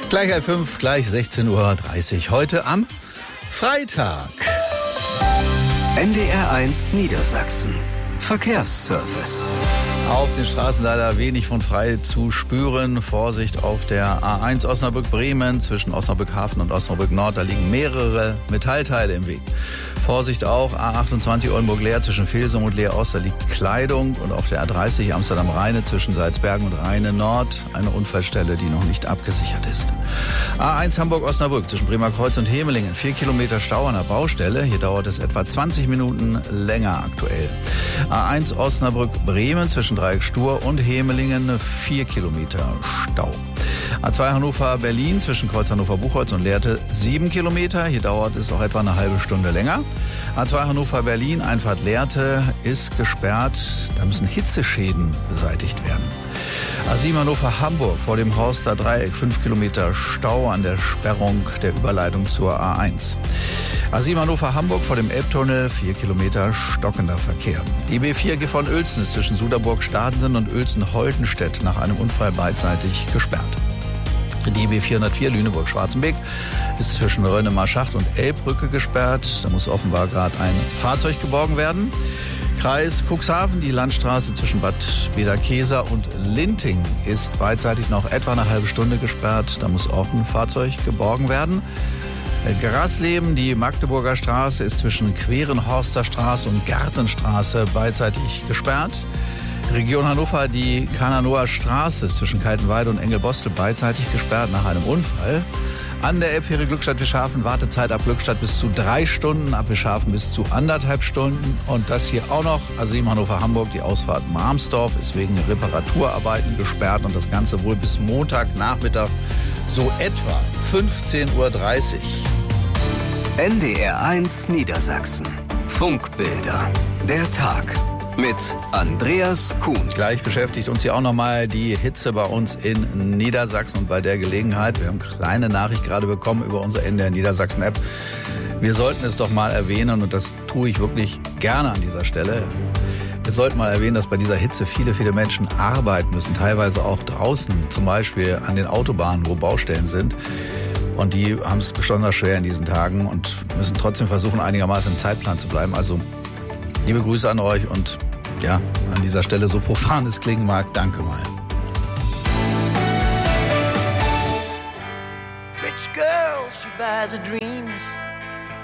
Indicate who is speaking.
Speaker 1: Gleich 5, gleich 16:30 Uhr. Heute am Freitag.
Speaker 2: NDR1 Niedersachsen. Verkehrsservice.
Speaker 1: Auf den Straßen leider wenig von frei zu spüren. Vorsicht auf der A1 Osnabrück-Bremen zwischen Osnabrück-Hafen und Osnabrück-Nord. Da liegen mehrere Metallteile im Weg. Vorsicht auch A28 Oldenburg-Leer zwischen Vilsum und Leer-Ost. Da liegt Kleidung. Und auf der A30 Amsterdam-Rheine zwischen Salzbergen und Rheine-Nord eine Unfallstelle, die noch nicht abgesichert ist. A1 Hamburg-Osnabrück zwischen Bremerkreuz und Hemelingen. 4 Kilometer Stau an der Baustelle. Hier dauert es etwa 20 Minuten länger aktuell. A1 Osnabrück-Bremen zwischen Dreieck-Stur und Hemelingen 4 Kilometer Stau. A2 Hannover-Berlin zwischen Kreuz Hannover-Buchholz und Lehrte 7 Kilometer. Hier dauert es auch etwa eine halbe Stunde länger. A2 Hannover-Berlin, Einfahrt Lehrte ist gesperrt. Da müssen Hitzeschäden beseitigt werden. A7 Hannover-Hamburg vor dem Horster Dreieck 5 Kilometer Stau an der Sperrung der Überleitung zur A1. A7 Hannover-Hamburg vor dem Elbtunnel 4 Kilometer stockender Verkehr. Die B4 von Uelzen ist zwischen Suderburg-Stadensen und Uelzen-Holtenstedt nach einem Unfall beidseitig gesperrt. Die B404 Lüneburg-Schwarzenbeck ist zwischen Rönnemar-Schacht und Elbbrücke gesperrt. Da muss offenbar gerade ein Fahrzeug geborgen werden. Kreis Cuxhaven, die Landstraße zwischen Bad Bederkesa und Linting ist beidseitig noch etwa eine halbe Stunde gesperrt. Da muss auch ein Fahrzeug geborgen werden. Grasleben, die Magdeburger Straße ist zwischen Querenhorster Straße und Gartenstraße beidseitig gesperrt. Region Hannover, die Kananoer Straße ist zwischen Kaltenweide und Engelbostel beidseitig gesperrt nach einem Unfall. An der Elbfähre Glückstadt-Wischhafen Wartezeit ab Glückstadt bis zu 3 Stunden, ab Wischhafen bis zu 1,5 Stunden. Und das hier auch noch, A7 Hannover-Hamburg, die Ausfahrt Marmsdorf ist wegen Reparaturarbeiten gesperrt und das Ganze wohl bis Montagnachmittag so etwa 15:30 Uhr.
Speaker 2: NDR1 Niedersachsen. Funkbilder. Der Tag. Mit Andreas Kuhn.
Speaker 1: Gleich beschäftigt uns hier auch nochmal die Hitze bei uns in Niedersachsen. Und bei der Gelegenheit, wir haben eine kleine Nachricht gerade bekommen über unsere NDR Niedersachsen-App. Wir sollten es doch mal erwähnen, und das tue ich wirklich gerne an dieser Stelle. Wir sollten mal erwähnen, dass bei dieser Hitze viele Menschen arbeiten müssen, teilweise auch draußen, zum Beispiel an den Autobahnen, wo Baustellen sind. Und die haben es besonders schwer in diesen Tagen und müssen trotzdem versuchen, einigermaßen im Zeitplan zu bleiben. Also liebe Grüße an euch und ja, an dieser Stelle, so profan es klingen mag, danke mal.
Speaker 3: Rich girl, she buys her dreams.